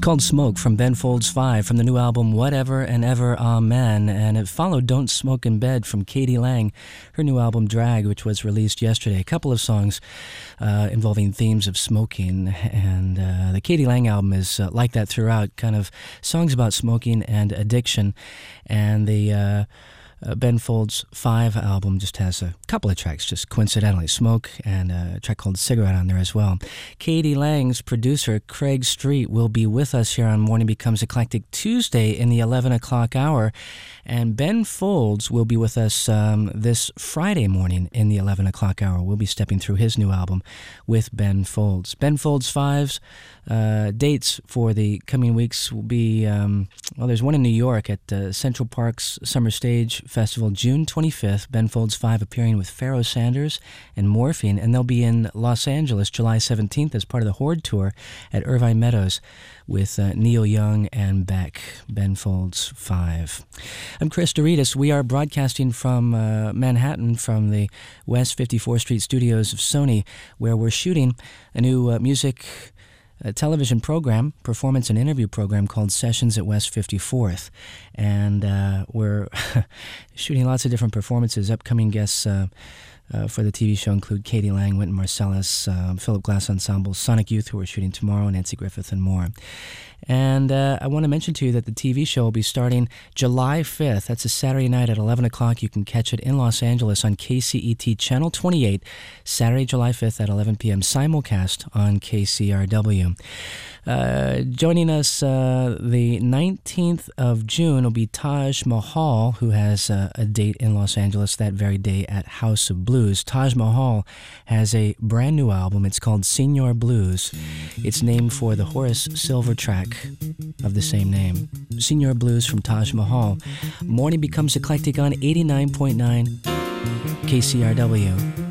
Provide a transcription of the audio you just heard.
called Smoke from Ben Folds 5 from the new album Whatever and Ever Amen, and it followed Don't Smoke in Bed from Katie Lang, her new album Drag, which was released yesterday. A couple of songs involving themes of smoking, and the Katie Lang album is like that throughout, kind of songs about smoking and addiction, and the Ben Folds 5 album just has a couple of tracks, just coincidentally, Smoke and a track called Cigarette on there as well. Katie Lang's producer, Craig Street, will be with us here on Morning Becomes Eclectic Tuesday in the 11 o'clock hour, and Ben Folds will be with us this Friday morning in the 11 o'clock hour. We'll be stepping through his new album with Ben Folds. Ben Folds 5's dates for the coming weeks will be, there's one in New York at Central Park's Summer Stage Festival, June 25th, Ben Folds 5 appearing with Pharoah Sanders and Morphine, and they'll be in Los Angeles July 17th as part of the Horde Tour at Irvine Meadows with Neil Young and Beck. Ben Folds 5. I'm Chris Douridas. We are broadcasting from Manhattan from the West 54th Street studios of Sony, where we're shooting a new music television program, performance and interview program called Sessions at West 54th. And we're shooting lots of different performances. Upcoming guests for the TV show include Katie Lang, Wynton Marsalis, Philip Glass Ensemble, Sonic Youth, who we're shooting tomorrow, Nancy Griffith, and more. And I want to mention to you that the TV show will be starting July 5th. That's a Saturday night at 11 o'clock. You can catch it in Los Angeles on KCET Channel 28, Saturday, July 5th at 11 p.m. simulcast on KCRW. Joining us the 19th of June will be Taj Mahal, who has a date in Los Angeles that very day at House of Blues. Taj Mahal has a brand new album. It's called Senior Blues. It's named for the Horace Silver track of the same name. Senior Blues from Taj Mahal. Morning Becomes Eclectic on 89.9 KCRW.